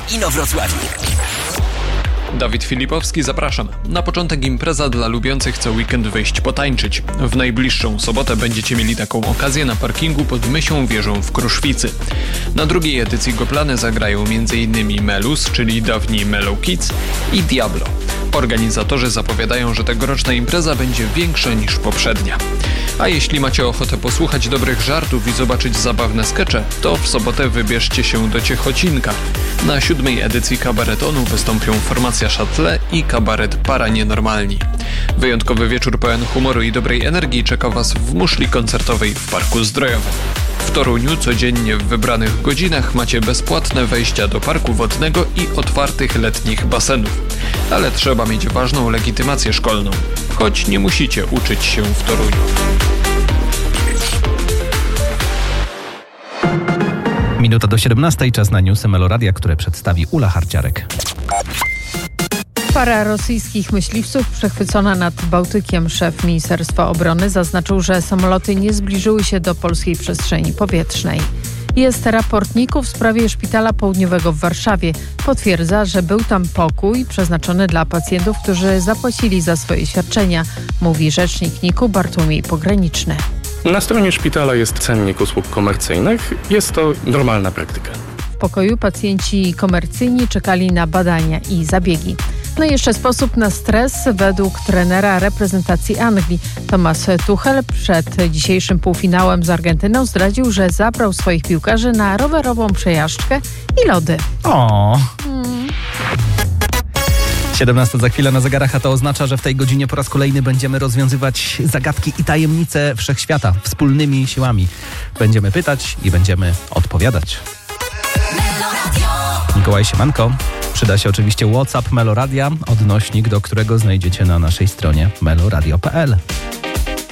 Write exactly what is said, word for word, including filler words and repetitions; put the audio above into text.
Inowrocławiu. Dawid Filipowski, zapraszam. Na początek impreza dla lubiących co weekend wyjść potańczyć. W najbliższą sobotę będziecie mieli taką okazję na parkingu pod Mysią Wieżą w Kruszwicy. Na drugiej edycji Goplany zagrają m.in. Melus, czyli dawni Mellow Kids, i Diablo. Organizatorzy zapowiadają, że tegoroczna impreza będzie większa niż poprzednia. A jeśli macie ochotę posłuchać dobrych żartów i zobaczyć zabawne skecze, to w sobotę wybierzcie się do Ciechocinka. Na siódmej edycji kabaretonu wystąpią formacja Szatle i kabaret Para Nienormalni. Wyjątkowy wieczór pełen humoru i dobrej energii czeka Was w muszli koncertowej w Parku Zdrojowym. W Toruniu codziennie w wybranych godzinach macie bezpłatne wejścia do parku wodnego i otwartych letnich basenów. Ale trzeba mieć ważną legitymację szkolną, choć nie musicie uczyć się w Toruniu. Minuta do siedemnastej, czas na newsy Meloradia, które przedstawi Ula Harciarek. Para rosyjskich myśliwców przechwycona nad Bałtykiem. Szef Ministerstwa Obrony zaznaczył, że samoloty nie zbliżyły się do polskiej przestrzeni powietrznej. Jest raport N I K-u w sprawie szpitala południowego w Warszawie. Potwierdza, że był tam pokój przeznaczony dla pacjentów, którzy zapłacili za swoje świadczenia, mówi rzecznik N I K-u Bartłomiej Pograniczny. Na stronie szpitala jest cennik usług komercyjnych. Jest to normalna praktyka. W pokoju pacjenci komercyjni czekali na badania i zabiegi. No i jeszcze sposób na stres według trenera reprezentacji Anglii. Thomas Tuchel przed dzisiejszym półfinałem z Argentyną zdradził, że zabrał swoich piłkarzy na rowerową przejażdżkę i lody. O. Hmm. siedemnasta za chwilę na zegarach, a to oznacza, że w tej godzinie po raz kolejny będziemy rozwiązywać zagadki i tajemnice wszechświata wspólnymi siłami. Będziemy pytać i będziemy odpowiadać. Mikołaj Siemanko. Przyda się oczywiście WhatsApp Meloradia, odnośnik do którego znajdziecie na naszej stronie meloradio kropka p l.